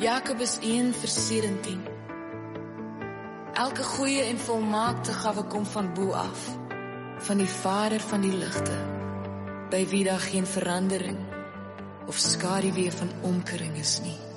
Jakobus 1:17. Elke goeie en volmaakte gawe kom van bo af, van die Vader van die ligte, by wie daar geen verandering of skaduwee van omkering is nie.